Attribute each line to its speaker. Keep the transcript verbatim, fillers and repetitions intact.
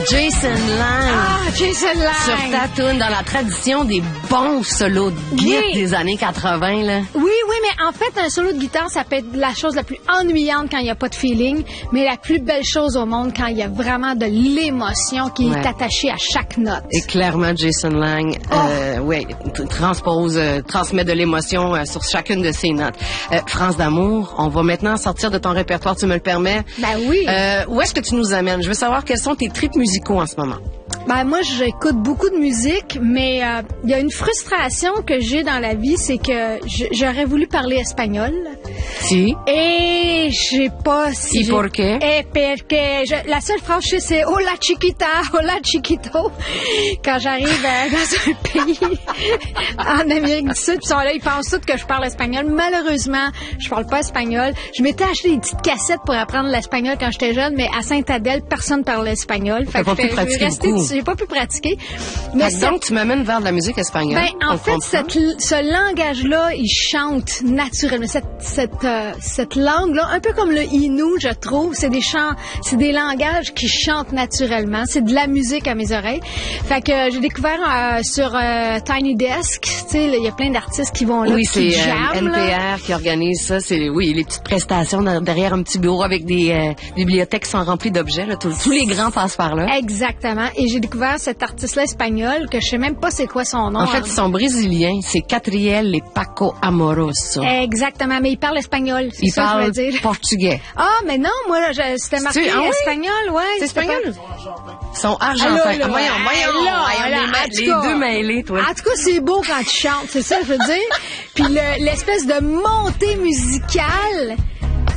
Speaker 1: Jason Lang.
Speaker 2: Ah, Jason Lang.
Speaker 1: Sur ta toune, dans la tradition des bons solos de guitare
Speaker 2: Oui.
Speaker 1: des années quatre-vingt, là.
Speaker 2: Oui, oui, mais en fait, un solo de guitare, ça peut être la chose la plus ennuyante quand il n'y a pas de feeling, mais la plus belle chose au monde quand il y a vraiment de l'émotion qui
Speaker 1: Ouais.
Speaker 2: est attachée à chaque note.
Speaker 1: Et clairement, Jason Lang,
Speaker 2: Oh.
Speaker 1: euh, ouais, t- transpose, euh, transmet de l'émotion euh, sur chacune de ses notes. Euh, France d'amour, on va maintenant sortir de ton répertoire, tu me le permets.
Speaker 2: Ben oui.
Speaker 1: Euh, où est-ce que tu nous amènes? Je veux savoir quels sont tes trips musicaux en ce moment.
Speaker 2: Ben moi, j'écoute beaucoup de musique, mais euh, il y a une frustration que j'ai dans la vie, c'est que j- j'aurais voulu parler espagnol.
Speaker 1: Si.
Speaker 2: Et j'ai pas... Si
Speaker 1: Y
Speaker 2: j'ai-
Speaker 1: por qué?
Speaker 2: Et porque je- la seule phrase que je sais, c'est hola chiquita, hola chiquito. Quand j'arrive euh, dans un pays en Amérique du Sud, ils sont là, ils pensent tous que je parle espagnol. Malheureusement, je parle pas espagnol. Je m'étais acheté des petites cassettes pour apprendre l'espagnol quand j'étais jeune, mais à Sainte-Adèle, personne parlait espagnol.
Speaker 1: T'as pas
Speaker 2: que
Speaker 1: pu
Speaker 2: je vais
Speaker 1: pratiquer
Speaker 2: rester
Speaker 1: beaucoup.
Speaker 2: dessus. J'ai pas pu pratiquer.
Speaker 1: Fait
Speaker 2: Mais
Speaker 1: que
Speaker 2: c'est-
Speaker 1: donc, tu m'amènes vers de la musique espagnole.
Speaker 2: ben,
Speaker 1: On
Speaker 2: en fait,
Speaker 1: comprend.
Speaker 2: cette, ce langage-là, il chante naturellement. Cette, cette, euh, cette langue-là, un peu comme le Innu, je trouve, c'est des chants, c'est des langages qui chantent naturellement. C'est de la musique à mes oreilles. Fait que euh, j'ai découvert euh, sur euh, Tiny Desk, tu sais, là, il y a plein d'artistes qui vont là,
Speaker 1: Oui,
Speaker 2: qui
Speaker 1: c'est euh,
Speaker 2: jamment,
Speaker 1: N P
Speaker 2: là.
Speaker 1: R qui organise ça. C'est oui, les petites prestations dans- derrière un petit bureau avec des euh, bibliothèques qui sont remplies d'objets. Là. Tous, tous les grands passent par là.
Speaker 2: Exactement. Et j'ai découvert cet artiste-là espagnol que je sais même pas c'est quoi son nom.
Speaker 1: En fait, ils sont brésiliens. C'est Catriel et Paco Amoroso.
Speaker 2: Exactement, mais il parle espagnol. C'est
Speaker 1: Ils
Speaker 2: ça que je
Speaker 1: parlent
Speaker 2: veux dire.
Speaker 1: portugais.
Speaker 2: Ah, mais non, moi, là, je- c'était marqué
Speaker 1: ah oui?
Speaker 2: espagnol, ouais.
Speaker 1: C'est
Speaker 2: c'était
Speaker 1: espagnol?
Speaker 2: pas-
Speaker 1: Ils sont argentins.
Speaker 2: Ah, là, là,
Speaker 1: Ah, voyons,
Speaker 2: hey,
Speaker 1: voyons.
Speaker 2: là,
Speaker 1: Voyons,
Speaker 2: là,
Speaker 1: les, ma-
Speaker 2: en tout
Speaker 1: les
Speaker 2: cas.
Speaker 1: deux mêlés, toi.
Speaker 2: En tout cas, c'est beau quand tu chantes, c'est ça que je veux dire. Puis le- l'espèce de montée musicale